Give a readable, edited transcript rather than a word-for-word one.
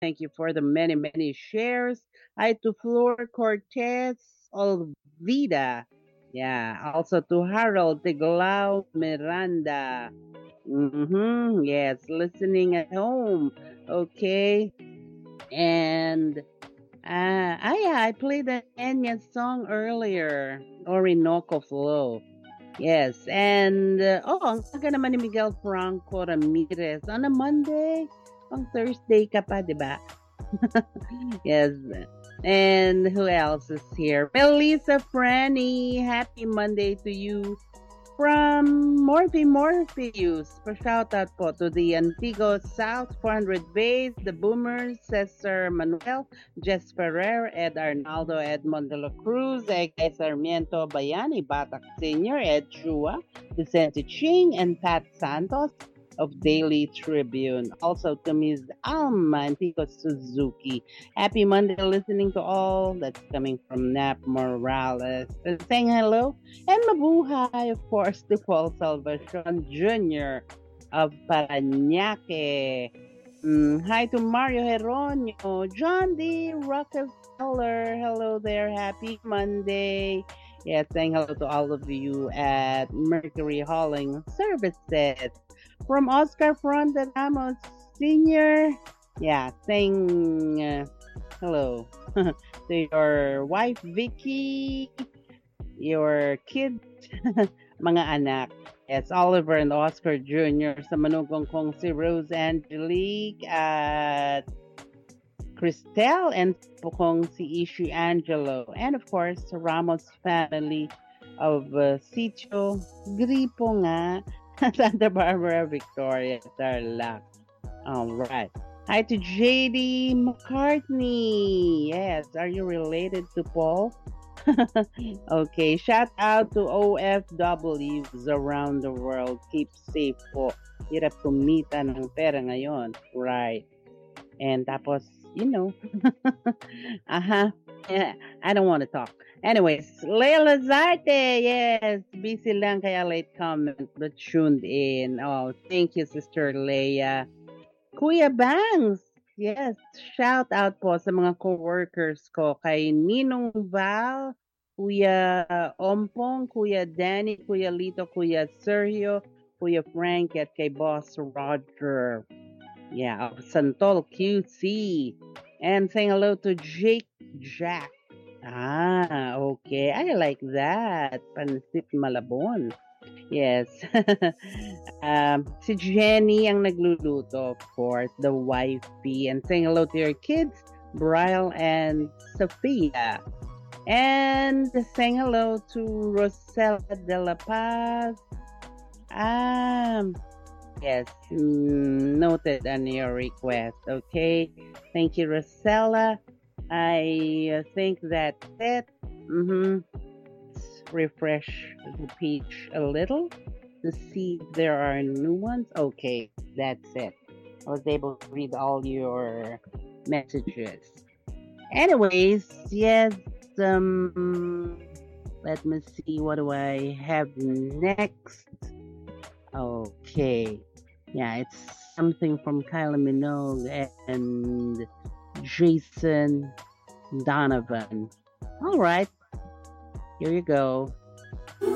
Thank you for the many, many shares. Hi to Flor Cortez Olvida. Yeah. Also to Harold Tiglao Miranda. Yes. Listening at home. Okay. And yeah, I played the Enya song earlier. Orinoco Flow. Yes, and ang aga naman ni Miguel Franco Ramirez on a Monday, pang Thursday ka pa, di ba? Yes. And who else is here? Melissa Franny, happy Monday to you. From Morphe Morpheus, for shout out po to the Antigo South 400 Base, the Boomers, Cesar Manuel, Jess Ferrer, Ed Arnaldo, Edmond de la Cruz, Egay Sarmiento, Bayani, Batak Sr., Ed Chua, Vicente Ching, and Pat Santos of Daily Tribune. Also to Ms. Alma Antigo Suzuki. Happy Monday listening to all. That's coming from Nap Morales. Saying hello and mabuhay, of course, to Paul Salvacion Jr. of Parañaque. Hi to Mario Heronio, John D. Rockefeller. Hello there. Happy Monday. Yeah, saying hello to all of you at Mercury Hauling Services. From Oscar Fronda Ramos Sr. Yeah, saying hello to your wife, Vicky, your kids, mga anak. Yes, Oliver and Oscar Jr. sa manugong kong si Rose Angelique at Cristel and pukong si Ishi Angelo. And of course, Ramos family of Sitio Gripo nga, Santa Barbara, Victoria, Tarlac. All right. Hi to JD McCartney. Yes, are you related to Paul? Okay, shout out to OFWs around the world. Keep safe po. Hirap kumita ng pera ngayon. Right. And tapos, you know. Uh-huh. Yeah, I don't want to talk. Anyways, Leila Zarte, yes. Busy lang kaya late comment but tuned in. Oh, thank you, Sister Leia. Kuya Bangs, yes. Shout out po sa mga co-workers ko. Kay Ninong Val, Kuya Ompong, Kuya Danny, Kuya Lito, Kuya Sergio, Kuya Frank, at kay Boss Roger. Yeah, of Santol QC. And saying hello to Jake Jack. Ah, okay. I like that. Pansit Malabon. Yes. Si Jenny ang nagluluto, of course, the wifey. And saying hello to your kids, Brian and Sophia. And saying hello to Rosella de la Paz. Um, yes, noted on your request. Okay. Thank you, Rosella. I think that's it. Refresh the page a little to see if there are new ones. Okay, that's it. I was able to read all your messages. Anyways, yes, let me see what do I have next. Okay. Yeah, it's something from Kylie Minogue and Jason Donovan. All right. Here you go.